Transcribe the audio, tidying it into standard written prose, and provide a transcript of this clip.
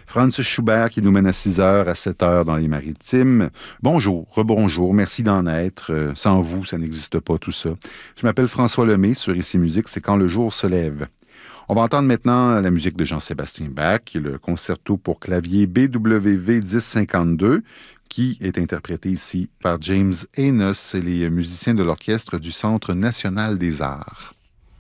Franz Schubert qui nous mène à 6 heures, à 7 heures dans les Maritimes. Bonjour, rebonjour, merci d'en être. Sans vous, ça n'existe pas tout ça. Je m'appelle François Lemay, sur Ici Musique, c'est Quand le jour se lève. On va entendre maintenant la musique de Jean-Sébastien Bach, le concerto pour clavier BWV 1052, qui est interprété ici par James Enos et les musiciens de l'orchestre du Centre national des arts.